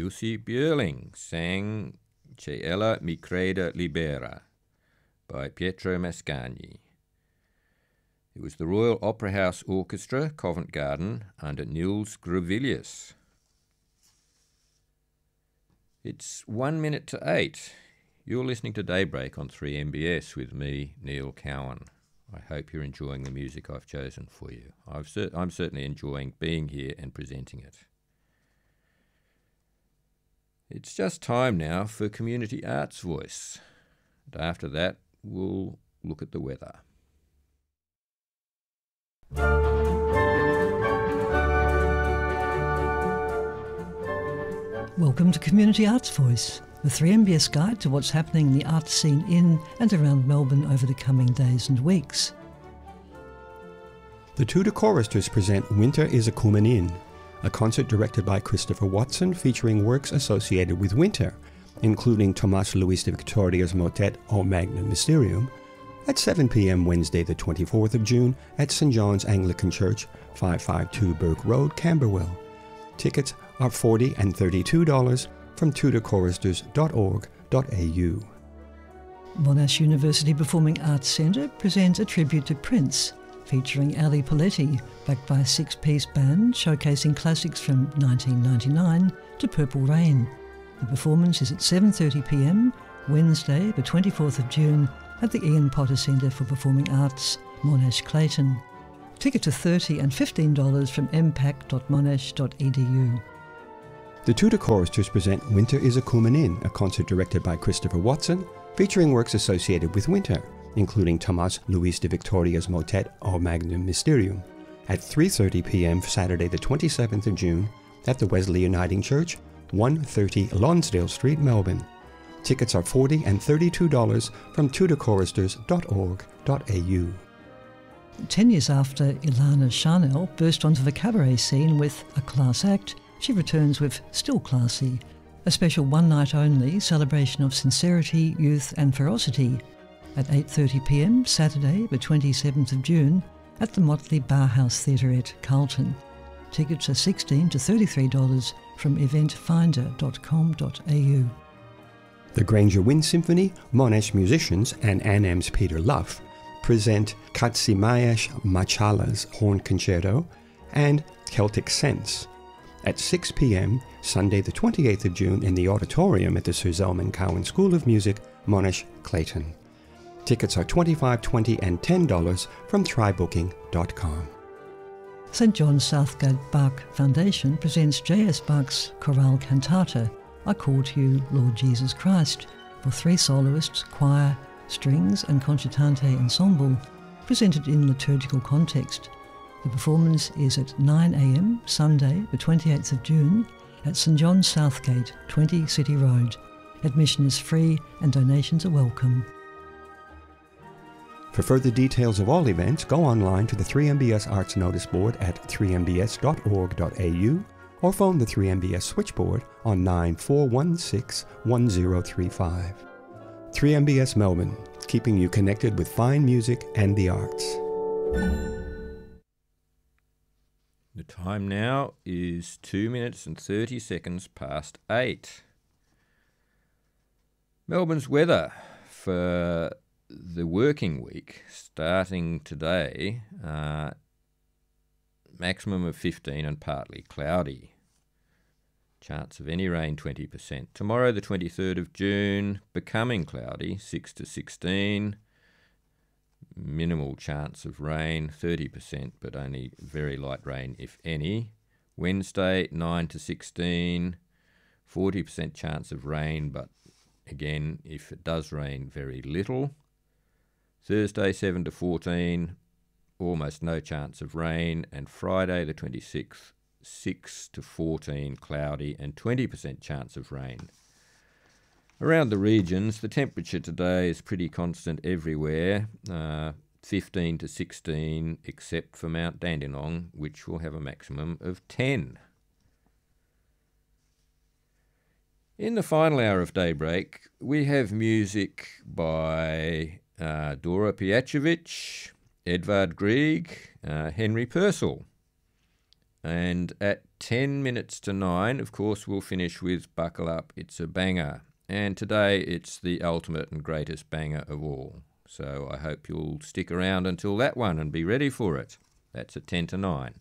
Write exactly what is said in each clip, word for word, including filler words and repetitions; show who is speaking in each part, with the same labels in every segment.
Speaker 1: Jussi Björling sang Che ella mi creda libera by Pietro Mascagni. It was the Royal Opera House Orchestra, Covent Garden, under Nils Grevilius. It's one minute to eight. You're listening to Daybreak on three M B S with me, Neil Cowan. I hope you're enjoying the music I've chosen for you. I've cer- I'm certainly enjoying being here and presenting it. It's just time now for Community Arts Voice. And after that, we'll look at the weather.
Speaker 2: Welcome to Community Arts Voice, the three M B S guide to what's happening in the arts scene in and around Melbourne over the coming days and weeks.
Speaker 3: The Tudor Choristers present Winter is a Coomin' In, a concert directed by Christopher Watson featuring works associated with winter, including Tomás Luis de Victoria's motet O Magnum Mysterium, at seven p.m. Wednesday the twenty-fourth of June at Saint John's Anglican Church, five fifty-two Burke Road, Camberwell. Tickets are forty dollars and thirty-two dollars from tudor choristers dot org dot a u.
Speaker 2: Monash University Performing Arts Centre presents a tribute to Prince, featuring Ali Poletti, backed by a six-piece band showcasing classics from nineteen ninety-nine to Purple Rain. The performance is at seven thirty p.m, Wednesday the twenty-fourth of June at the Ian Potter Centre for Performing Arts, Monash Clayton. Tickets are thirty dollars and fifteen dollars from m pac dot monash dot e d u.
Speaker 3: The Tudor Choristers present Winter is a Coomin' In, a concert directed by Christopher Watson, featuring works associated with winter, including Tomás Luis de Victoria's motet O Magnum Mysterium, at three thirty p.m. Saturday the twenty-seventh of June at the Wesley Uniting Church, one thirty Lonsdale Street, Melbourne. Tickets are forty dollars and thirty-two dollars from tudor choristers dot org dot a u.
Speaker 2: Ten years after Ilana Charnel burst onto the cabaret scene with A Class Act, she returns with Still Classy, a special one-night-only celebration of sincerity, youth and ferocity, at eight thirty p.m. Saturday the twenty-seventh of June at the Motley Barhouse Theatre at Carlton. Tickets are sixteen dollars to thirty-three dollars from event finder dot com dot a u.
Speaker 3: The Granger Wind Symphony, Monash musicians and Annam's Peter Luff present Katsimayesh Machala's Horn Concerto and Celtic Sense at six p.m. Sunday the twenty-eighth of June in the auditorium at the Sir Zelman Cowen School of Music, Monash, Clayton. Tickets are twenty-five dollars, twenty dollars and ten dollars from try booking dot com.
Speaker 2: Saint John's Southgate Bach Foundation presents J S Bach's chorale cantata, I Call to You, Lord Jesus Christ, for three soloists, choir, strings and concertante ensemble, presented in liturgical context. The performance is at nine a.m. Sunday the twenty-eighth of June at Saint John's Southgate, twenty City Road. Admission is free and donations are welcome.
Speaker 3: For further details of all events, go online to the three M B S Arts Notice Board at three m b s dot org dot a u or phone the three M B S switchboard on nine four one six one zero three five. three M B S Melbourne, keeping you connected with fine music and the arts.
Speaker 1: The time now is two minutes and thirty seconds past eight. Melbourne's weather for the working week starting today, uh, maximum of fifteen and partly cloudy. Chance of any rain twenty percent. Tomorrow the twenty-third of June, becoming cloudy, six to sixteen. Minimal chance of rain, thirty percent, but only very light rain if any. Wednesday nine to sixteen, forty percent chance of rain, but again, if it does rain, very little. Thursday seven to fourteen, almost no chance of rain, and Friday the twenty-sixth, six to fourteen, cloudy and twenty percent chance of rain. Around the regions, the temperature today is pretty constant everywhere, uh, fifteen to sixteen, except for Mount Dandenong, which will have a maximum of ten. In the final hour of Daybreak, we have music by uh, Dora Pijacevic, Edvard Grieg, uh, Henry Purcell. And at ten minutes to nine, of course, we'll finish with Buckle Up, It's a Banger. And today it's the ultimate and greatest banger of all. So I hope you'll stick around until that one and be ready for it. That's at ten to nine.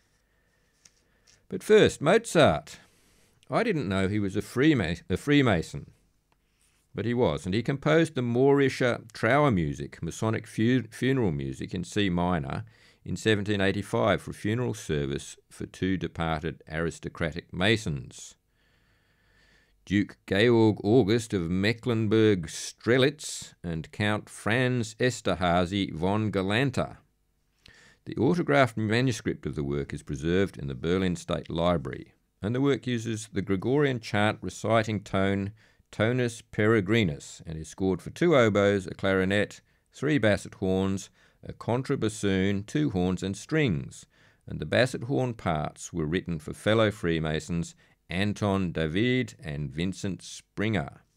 Speaker 1: But first, Mozart. I didn't know he was a, Freema- a Freemason, but he was, and he composed the Mohrische Trauermusik, Masonic fu- funeral music in C minor, in seventeen eighty-five for a funeral service for two departed aristocratic Masons. Duke Georg August of Mecklenburg-Strelitz and Count Franz Esterhazy von Galanta. The autographed manuscript of the work is preserved in the Berlin State Library, and the work uses the Gregorian chant reciting tone Tonus Peregrinus and is scored for two oboes, a clarinet, three basset horns, a contrabassoon, two horns and strings, and the basset horn parts were written for fellow Freemasons Anton David and Vincent Springer.